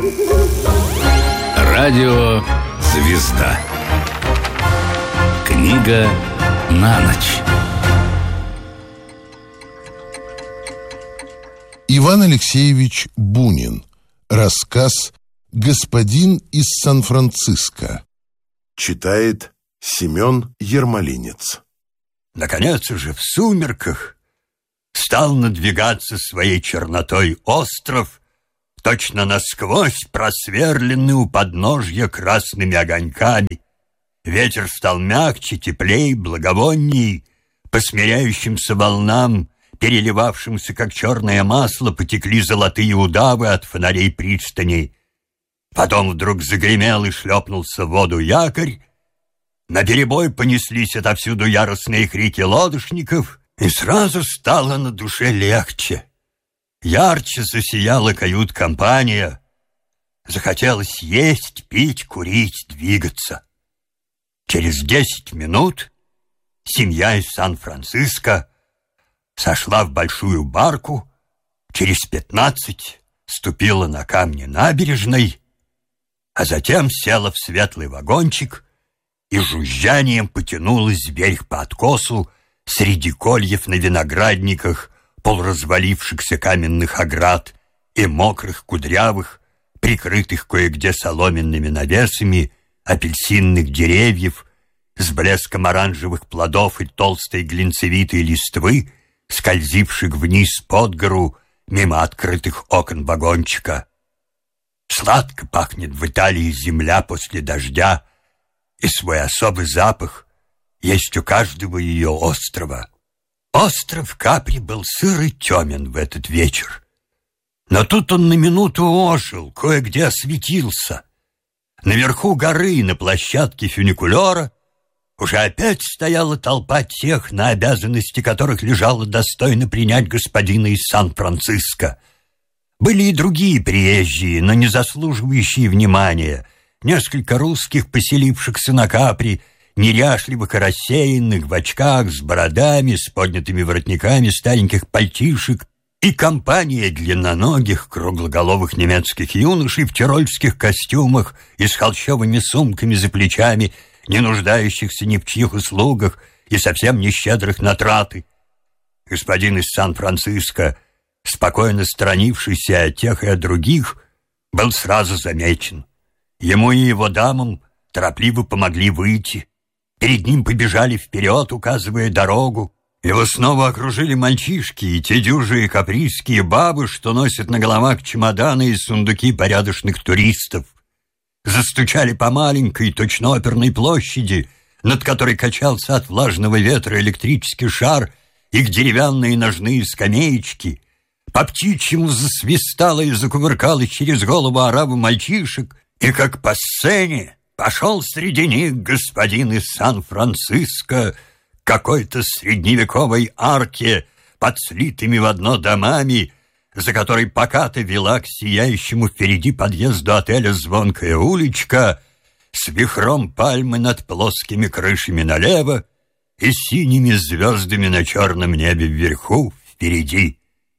Радио «Звезда». Книга на ночь. Иван Алексеевич Бунин. Рассказ «Господин из Сан-Франциско». Читает Семен Ермолинец. Наконец уже в сумерках стал надвигаться своей чернотой остров, точно насквозь просверленный у подножья красными огоньками. Ветер стал мягче, теплей, благовонней. По смиряющимся волнам, переливавшимся как черное масло, потекли золотые удавы от фонарей пристани. Потом вдруг загремел и шлепнулся в воду якорь. Наперебой понеслись отовсюду яростные крики лодочников, и сразу стало на душе легче. Ярче засияла кают-компания. Захотелось есть, пить, курить, двигаться. Через 10 минут семья из Сан-Франциско сошла в большую барку, через 15 ступила на камни набережной, а затем села в светлый вагончик и жужжанием потянулась вверх по откосу среди кольев на виноградниках, полуразвалившихся каменных оград и мокрых, кудрявых, прикрытых кое-где соломенными навесами апельсинных деревьев с блеском оранжевых плодов и толстой глинцевитой листвы, скользивших вниз под гору мимо открытых окон вагончика. Сладко пахнет в Италии земля после дождя, и свой особый запах есть у каждого ее острова. Остров Капри был сыр и темен в этот вечер. Но тут он на минуту ожил, кое-где осветился. Наверху горы, на площадке фуникулера, уже опять стояла толпа тех, на обязанности которых лежало достойно принять господина из Сан-Франциско. Были и другие приезжие, но не заслуживающие внимания. Несколько русских, поселившихся на Капри, неряшливых и рассеянных, в очках, с бородами, с поднятыми воротниками стареньких пальтишек, и компания длинноногих, круглоголовых немецких юношей в тирольских костюмах и с холщовыми сумками за плечами, не нуждающихся ни в чьих услугах и совсем не щедрых на траты. Господин из Сан-Франциско, спокойно сторонившийся от тех и от других, был сразу замечен. Ему и его дамам торопливо помогли выйти. Перед ним побежали вперед, указывая дорогу. Его снова окружили мальчишки и те дюжие каприйские бабы, что носят на головах чемоданы и сундуки порядочных туристов. Застучали по маленькой, точно оперной площади, над которой качался от влажного ветра электрический шар, их деревянные ножные скамеечки. По птичьему засвистало и закувыркалось через голову оравы мальчишек, и как по сцене пошел среди них господин из Сан-Франциско, какой-то средневековой арке под слитыми в одно домами, за которой покато вела к сияющему впереди подъезду отеля звонкая уличка с вихром пальмы над плоскими крышами налево и синими звездами на черном небе вверху впереди.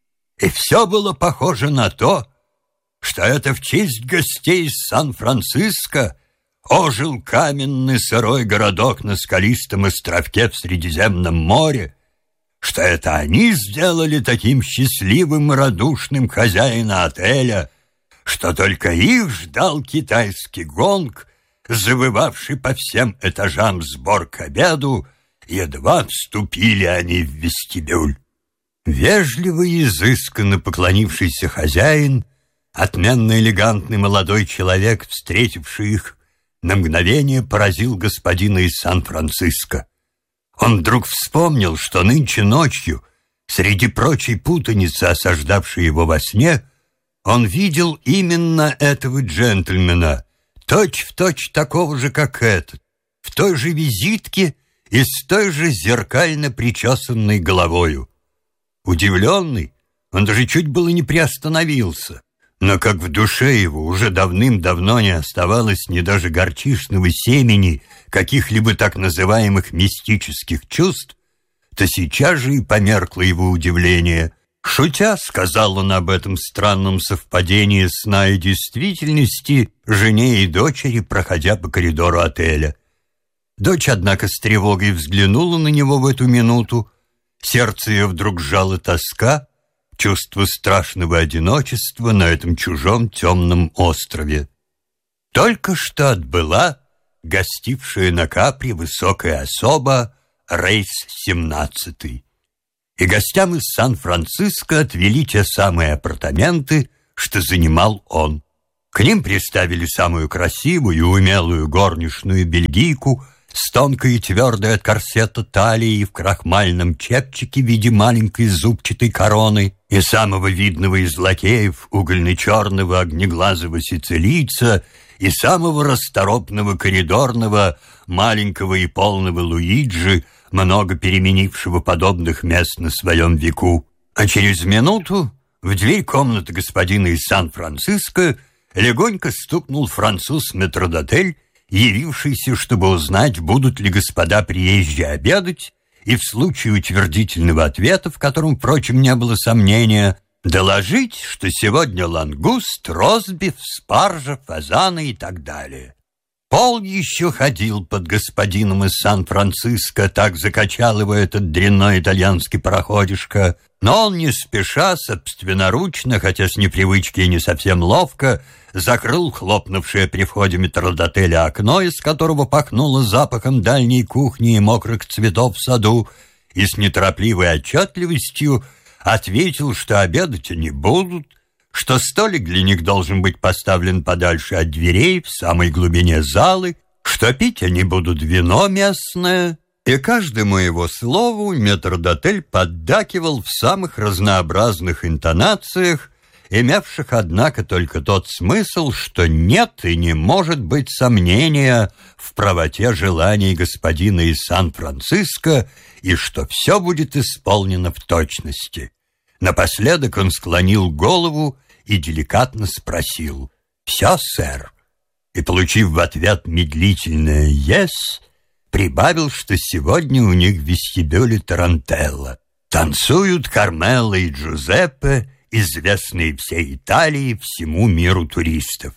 И все было похоже на то, что это в честь гостей из Сан-Франциско ожил каменный сырой городок на скалистом островке в Средиземном море, что это они сделали таким счастливым и радушным хозяина отеля, что только их ждал китайский гонг, завывавший по всем этажам сбор к обеду, едва вступили они в вестибюль. Вежливо и изысканно поклонившийся хозяин, отменно элегантный молодой человек, встретивший их, на мгновение поразил господина из Сан-Франциско. Он вдруг вспомнил, что нынче ночью, среди прочей путаницы, осаждавшей его во сне, он видел именно этого джентльмена, точь-в-точь такого же, как этот, в той же визитке и с той же зеркально причесанной головою. Удивленный, он даже чуть было не приостановился. Но как в душе его уже давным-давно не оставалось ни даже горчичного семени каких-либо так называемых мистических чувств, то сейчас же и померкло его удивление, Шутя, сказал он об этом странном совпадении сна и действительности жене и дочери, проходя по коридору отеля. Дочь, однако, с тревогой взглянула на него в эту минуту. Сердце ее вдруг сжала тоска, чувство страшного одиночества на этом чужом темном острове. Только что отбыла гостившая на Капри высокая особа рейс 17, и гостям из Сан-Франциско отвели те самые апартаменты, что занимал он. К ним приставили самую красивую и умелую горничную бельгийку с тонкой и твердой от корсета талией в крахмальном чепчике в виде маленькой зубчатой короны и самого видного из лакеев угольно-черного огнеглазого сицилийца и самого расторопного коридорного маленького и полного Луиджи, много переменившего подобных мест на своем веку. А через минуту в дверь комнаты господина из Сан-Франциско легонько стукнул француз-метрдотель, явившийся, чтобы узнать, будут ли господа приезжие обедать, и в случае утвердительного ответа, в котором, впрочем, не было сомнения, доложить, что сегодня лангуст, ростбиф, спаржа, фазаны и так далее. Пол еще ходил под господином из Сан-Франциско, так закачал его этот дрянной итальянский пароходишко, но он не спеша, собственноручно, хотя с непривычки и не совсем ловко, закрыл хлопнувшее при входе метрдотеля окно, из которого пахнуло запахом дальней кухни и мокрых цветов в саду, и с неторопливой отчетливостью ответил, что обедать они будут, что столик для них должен быть поставлен подальше от дверей, в самой глубине залы, что пить они будут вино местное. И каждому его слову метрдотель поддакивал в самых разнообразных интонациях, имевших, однако, только тот смысл, что нет и не может быть сомнения в правоте желаний господина из Сан-Франциско и что все будет исполнено в точности. Напоследок он склонил голову и деликатно спросил: «Все, сэр?» И, получив в ответ медлительное «yes», прибавил, что сегодня у них в вестибюле тарантелла. Танцуют Кармела и Джузеппе, известные всей Италии, всему миру туристов.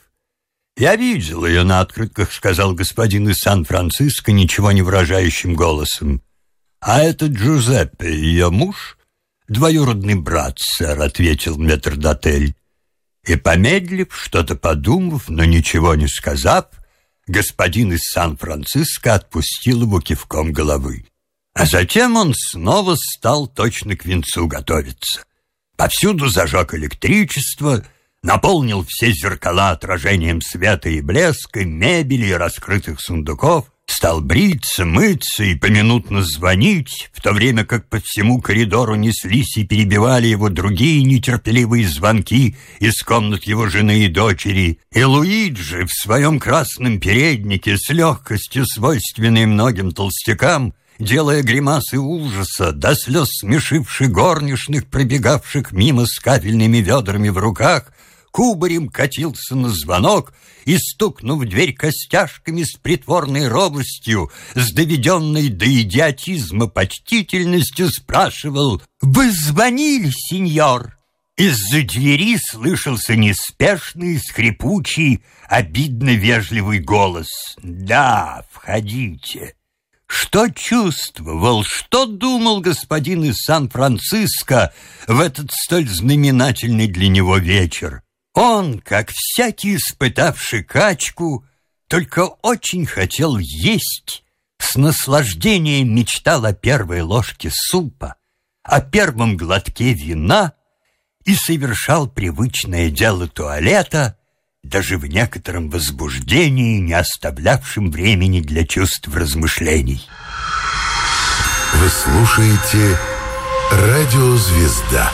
«Я видел ее на открытках», — сказал господин из Сан-Франциско ничего не выражающим голосом. «А это Джузеппе, ее муж?» «Двоюродный брат, сэр», — ответил метрдотель. И, помедлив, что-то подумав, но ничего не сказав, господин из Сан-Франциско отпустил его кивком головы. А затем он снова стал точно к венцу готовиться. Повсюду зажег электричество, наполнил все зеркала отражением света и блеска, мебели и раскрытых сундуков, стал бриться, мыться и поминутно звонить, в то время как по всему коридору неслись и перебивали его другие нетерпеливые звонки из комнат его жены и дочери. И Луиджи в своем красном переднике с легкостью, свойственной многим толстякам, делая гримасы ужаса, до слез смешивших горничных, пробегавших мимо с кафельными ведрами в руках, кубарем катился на звонок и, стукнув в дверь костяшками с притворной робостью, с доведенной до идиотизма почтительностью, спрашивал: «Вы звонили, сеньор?» Из-за двери слышался неспешный, скрипучий, обидно вежливый голос: «Да, входите». Что чувствовал, что думал господин из Сан-Франциско в этот столь знаменательный для него вечер? Он, как всякий испытавший качку, только очень хотел есть, с наслаждением мечтал о первой ложке супа, о первом глотке вина и совершал привычное дело туалета, даже в некотором возбуждении, не оставлявшем времени для чувств размышлений. Вы слушаете «Радио Звезда».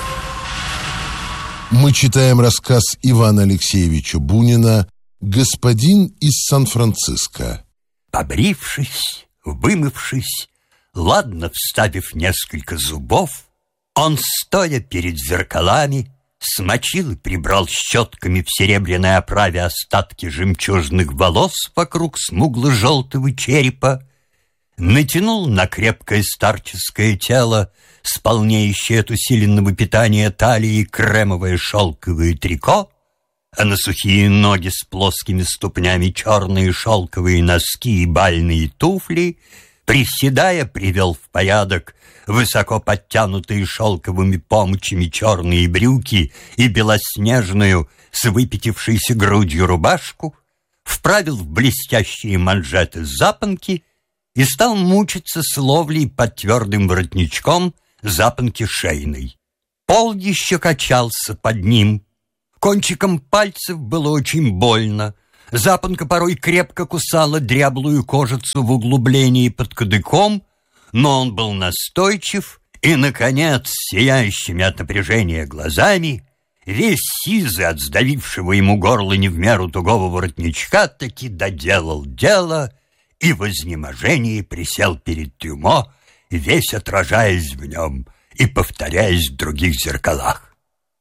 Мы читаем рассказ Ивана Алексеевича Бунина «Господин из Сан-Франциско». Побрившись, вымывшись, ладно вставив несколько зубов, он, стоя перед зеркалами, смочил и прибрал щетками в серебряной оправе остатки жемчужных волос вокруг смугло-желтого черепа, натянул на крепкое старческое тело с полнеющей от усиленного питания талии кремовое шелковое трико, а на сухие ноги с плоскими ступнями черные шелковые носки и бальные туфли, приседая, привел в порядок высоко подтянутые шелковыми помочами черные брюки и белоснежную с выпятившейся грудью рубашку, вправил в блестящие манжеты запонки и стал мучиться с ловлей под твердым воротничком запонки шейной. Пол еще качался под ним. Кончиком пальцев было очень больно. Запонка порой крепко кусала дряблую кожицу в углублении под кадыком, но он был настойчив и, наконец, сияющими от напряжения глазами, весь сизый от сдавившего ему горло не в меру тугого воротничка, таки доделал дело и в изнеможении присел перед трюмо, весь отражаясь в нем и повторяясь в других зеркалах.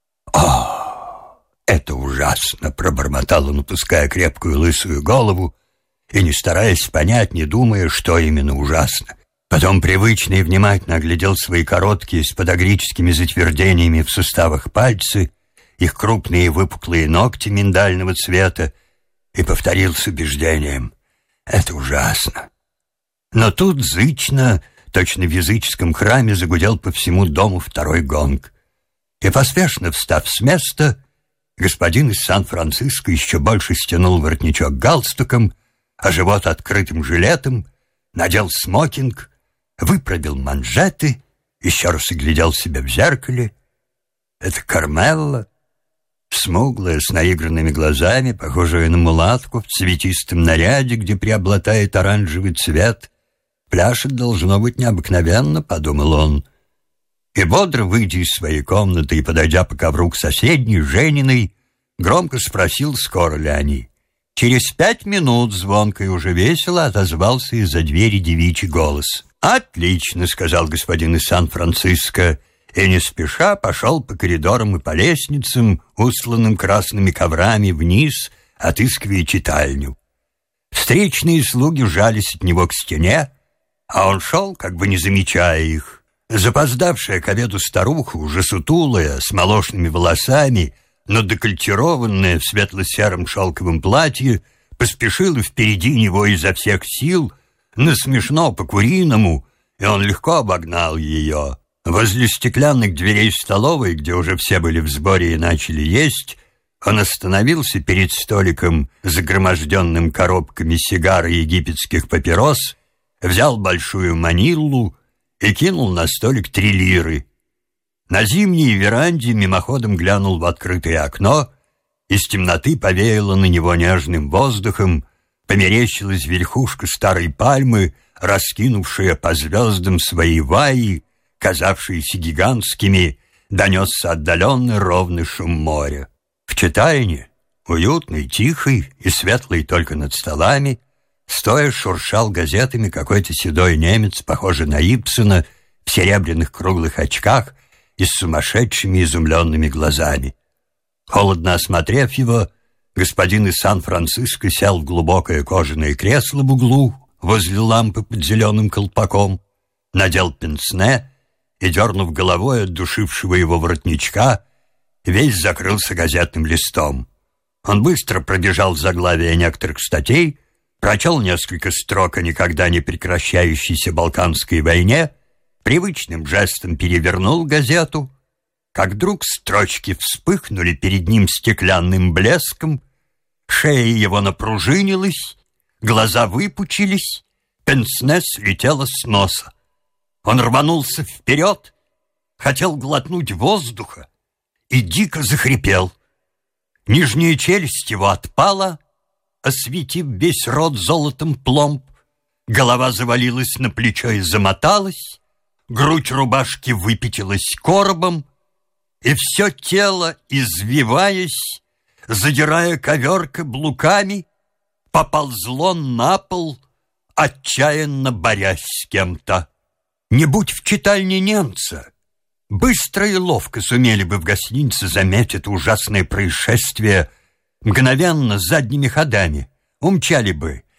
«Это ужасно!» — пробормотал он, опуская крепкую лысую голову и не стараясь понять, не думая, что именно ужасно. Потом привычно и внимательно оглядел свои короткие с подагрическими затвердениями в суставах пальцы, их крупные выпуклые ногти миндального цвета, и повторил с убеждением: «Это ужасно!» Но тут зычно, точно в языческом храме, загудел по всему дому второй гонг. И, поспешно встав с места, господин из Сан-Франциско еще больше стянул воротничок галстуком, а живот открытым жилетом, надел смокинг, выправил манжеты, еще раз оглядел себя в зеркале. Это Кармелла, смуглая, с наигранными глазами, похожая на мулатку, в цветистом наряде, где преобладает оранжевый цвет. «Пляшет, должно быть, необыкновенно», — подумал он. И бодро, выйдя из своей комнаты и подойдя по ковру к соседней, Жениной, громко спросил, скоро ли они. Через 5 минут звонко и уже весело отозвался из-за двери девичий голос. «Отлично», — сказал господин из Сан-Франциско, и не спеша пошел по коридорам и по лестницам, устланным красными коврами, вниз, отыскивая читальню. Встречные слуги жались от него к стене, а он шел, как бы не замечая их. Запоздавшая к обеду старуха, уже сутулая, с молочными волосами, но декольтированная в светло-сером шелковом платье, поспешила впереди него изо всех сил, насмешно по-куриному, и он легко обогнал ее. Возле стеклянных дверей столовой, где уже все были в сборе и начали есть, он остановился перед столиком, загроможденным коробками сигар и египетских папирос, взял большую маниллу и кинул на столик 3 лиры. На зимней веранде мимоходом глянул в открытое окно, из темноты повеяло на него нежным воздухом, померещилась верхушка старой пальмы, раскинувшая по звездам свои ваи, казавшиеся гигантскими, донесся отдаленный ровный шум моря. В читальне, уютный, тихий и светлый только над столами, стоя шуршал газетами какой-то седой немец, похожий на Ибсена, в серебряных круглых очках и с сумасшедшими изумленными глазами. Холодно осмотрев его, господин из Сан-Франциско сел в глубокое кожаное кресло в углу возле лампы под зеленым колпаком, надел пенсне и, дернув головой от душившего его воротничка, весь закрылся газетным листом. Он быстро пробежал заглавия некоторых статей, прочел несколько строк о никогда не прекращающейся Балканской войне, привычным жестом перевернул газету, как вдруг строчки вспыхнули перед ним стеклянным блеском, шея его напружинилась, глаза выпучились, пенсне слетело с носа. Он рванулся вперед, хотел глотнуть воздуха и дико захрипел. Нижняя челюсть его отпала, осветив весь рот золотом пломб, голова завалилась на плечо и замоталась, грудь рубашки выпятилась коробом, и все тело, извиваясь, задирая ковер каблуками, поползло на пол, отчаянно борясь с кем-то. Не будь в читальне немца, быстро и ловко сумели бы в гостинице заметить это ужасное происшествие, мгновенно задними ходами умчали бы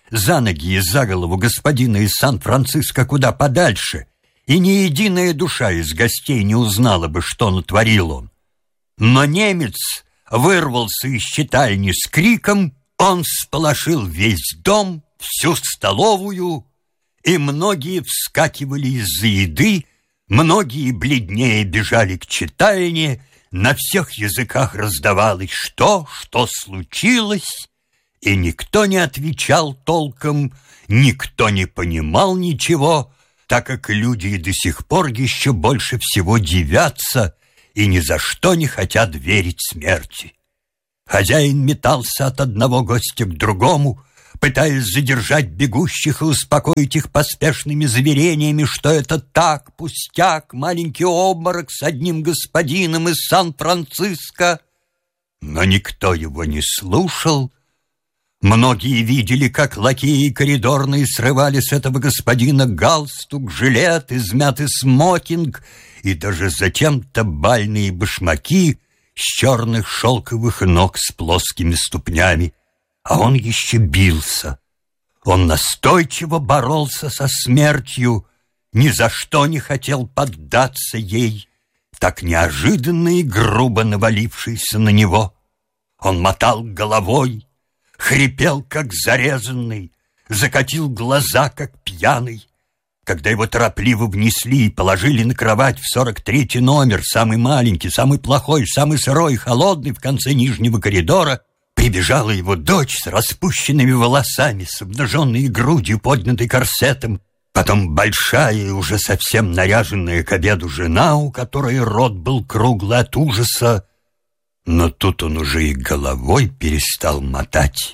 за ноги и за голову господина из Сан-Франциско куда подальше, и ни единая душа из гостей не узнала бы, что натворил он. Но немец вырвался из читальни с криком, он всполошил весь дом, всю столовую, и многие вскакивали из-за еды, многие бледнее бежали к читальне, на всех языках раздавалось что случилось, и никто не отвечал толком, никто не понимал ничего, так как люди и до сих пор еще больше всего дивятся и ни за что не хотят верить смерти. Хозяин метался от одного гостя к другому, пытаясь задержать бегущих и успокоить их поспешными заверениями, что это так, пустяк, маленький обморок с одним господином из Сан-Франциско. Но никто его не слушал. Многие видели, как лакеи коридорные срывали с этого господина галстук, жилет, измятый смокинг и даже зачем-то бальные башмаки с черных шелковых ног с плоскими ступнями. А он еще бился. Он настойчиво боролся со смертью, ни за что не хотел поддаться ей, так неожиданно и грубо навалившейся на него. Он мотал головой, хрипел, как зарезанный, закатил глаза, как пьяный. Когда его торопливо внесли и положили на кровать в 43-й номер, самый маленький, самый плохой, самый сырой и холодный в конце нижнего коридора, прибежала его дочь с распущенными волосами, с обнаженной грудью, поднятой корсетом, потом большая и уже совсем наряженная к обеду жена, у которой рот был круглый от ужаса, но тут он уже и головой перестал мотать.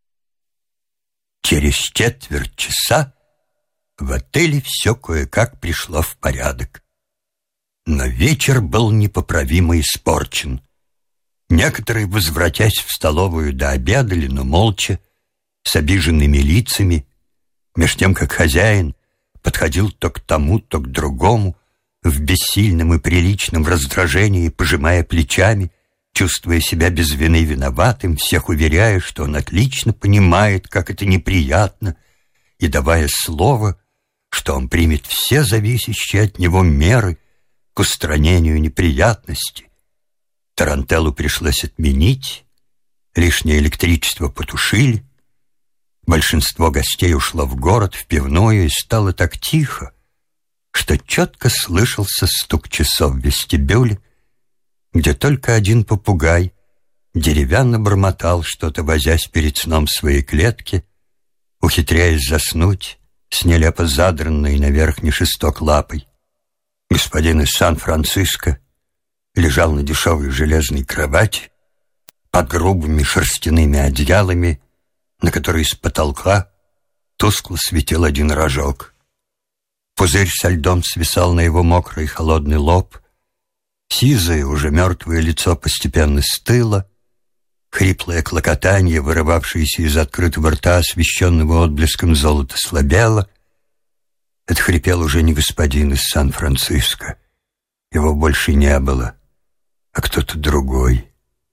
Через четверть часа в отеле все кое-как пришло в порядок. Но вечер был непоправимо испорчен. Некоторые, возвратясь в столовую, дообедали, но молча, с обиженными лицами, меж тем, как хозяин подходил то к тому, то к другому, в бессильном и приличном раздражении, пожимая плечами, чувствуя себя без вины виноватым, всех уверяя, что он отлично понимает, как это неприятно, и давая слово, что он примет все зависящие от него меры к устранению неприятности. Тарантеллу пришлось отменить, лишнее электричество потушили, большинство гостей ушло в город, в пивную, и стало так тихо, что четко слышался стук часов в вестибюле, где только один попугай деревянно бормотал что-то, возясь перед сном в своей клетке, ухитряясь заснуть с нелепо задранной на верхний шесток лапой. Господин из Сан-Франциско лежал на дешевой железной кровати под грубыми шерстяными одеялами, на которые с потолка тускло светил один рожок. Пузырь со льдом свисал на его мокрый холодный лоб, сизое, уже мертвое лицо постепенно стыло, хриплое клокотанье, вырывавшееся из открытого рта, освещенного отблеском золота, слабело. Это хрипел уже не господин из Сан-Франциско. Его больше не было, а кто-то другой.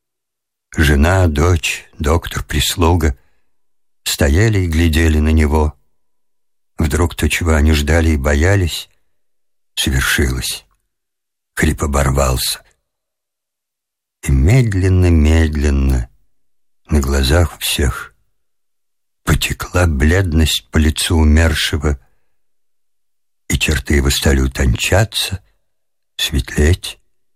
Жена, дочь, доктор, прислуга стояли и глядели на него. Вдруг то, чего они ждали и боялись, совершилось. Хрип оборвался. И медленно-медленно на глазах у всех потекла бледность по лицу умершего, и черты его стали утончаться, светлеть.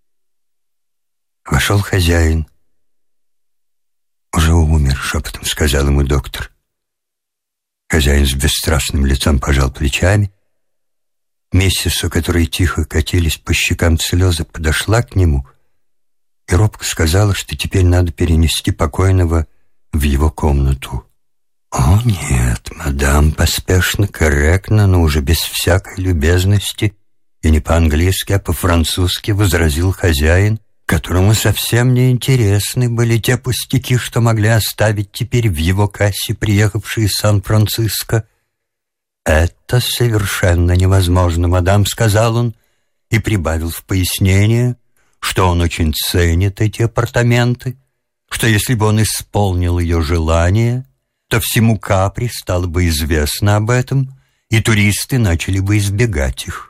Вошел хозяин. «Уже умер», — шепотом сказал ему доктор. Хозяин с бесстрастным лицом пожал плечами. Миссис, у которой тихо катились по щекам слезы, подошла к нему и робко сказала, что теперь надо перенести покойного в его комнату. «О, нет, мадам», — поспешно, корректно, но уже без всякой любезности, и не по-английски, а по-французски возразил хозяин, которому совсем не интересны были те пустяки, что могли оставить теперь в его кассе приехавшие из Сан-Франциско. «Это совершенно невозможно, мадам», — сказал он, и прибавил в пояснение, что он очень ценит эти апартаменты, что если бы он исполнил ее желание, то всему Капри стало бы известно об этом, и туристы начали бы избегать их.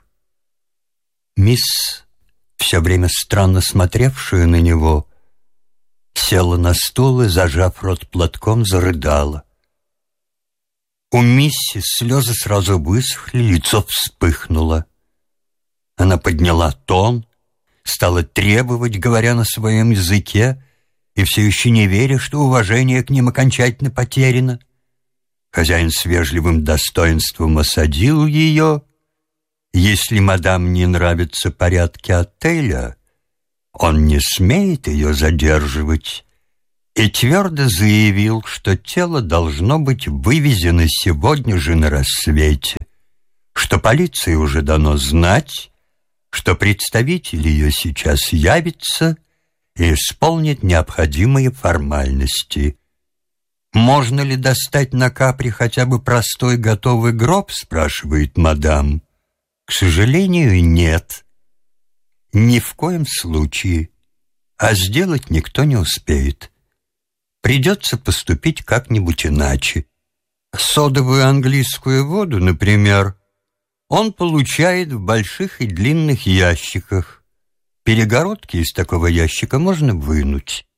Мисс, все время странно смотревшая на него, села на стул и, зажав рот платком, зарыдала. У миссис слезы сразу высохли, лицо вспыхнуло. Она подняла тон, стала требовать, говоря на своем языке, и все еще не веря, что уважение к ним окончательно потеряно. Хозяин с вежливым достоинством осадил ее. Если мадам не нравятся порядки отеля, он не смеет ее задерживать, и твердо заявил, что тело должно быть вывезено сегодня же на рассвете, что полиции уже дано знать, что представитель ее сейчас явится и исполнит необходимые формальности. «Можно ли достать на Капри хотя бы простой готовый гроб?» — спрашивает мадам. «К сожалению, нет. Ни в коем случае. А сделать никто не успеет. Придется поступить как-нибудь иначе. Содовую английскую воду, например, он получает в больших и длинных ящиках. Перегородки из такого ящика можно вынуть».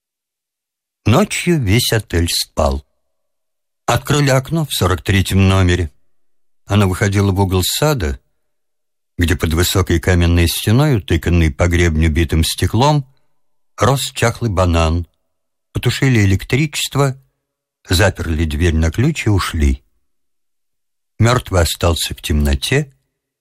Ночью весь отель спал. Открыли окно в 43-м номере. Оно выходило в угол сада, где под высокой каменной стеной, утыканной по гребню битым стеклом, рос чахлый банан. Потушили электричество, заперли дверь на ключ и ушли. Мертвый остался в темноте.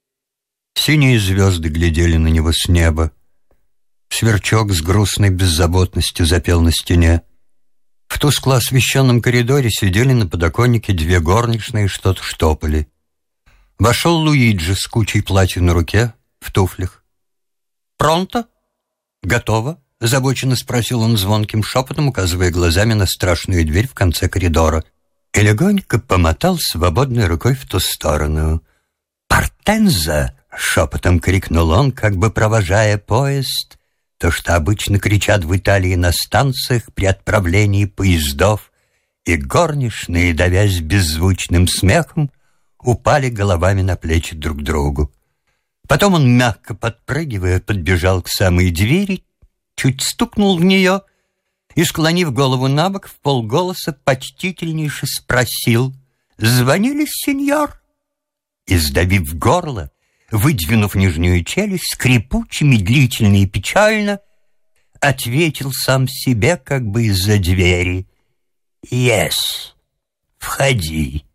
Синие звезды глядели на него с неба. Сверчок с грустной беззаботностью запел на стене. В тускло освещенном коридоре сидели на подоконнике две горничные и что-то штопали. Вошел Луиджи с кучей платья на руке, в туфлях. «Пронто? Готово?» — озабоченно спросил он звонким шепотом, указывая глазами на страшную дверь в конце коридора. И легонько помотал свободной рукой в ту сторону. «Партенза!» — шепотом крикнул он, как бы провожая поезд, то, что обычно кричат в Италии на станциях при отправлении поездов, и горничные, давясь беззвучным смехом, упали головами на плечи друг другу. Потом он, мягко подпрыгивая, подбежал к самой двери, чуть стукнул в нее и, склонив голову набок, вполголоса почтительнейше спросил: «Звонили, сеньор?» И, сдавив горло, выдвинув нижнюю челюсть, скрипуче, медлительно и печально ответил сам себе как бы из-за двери: «Yes, входи».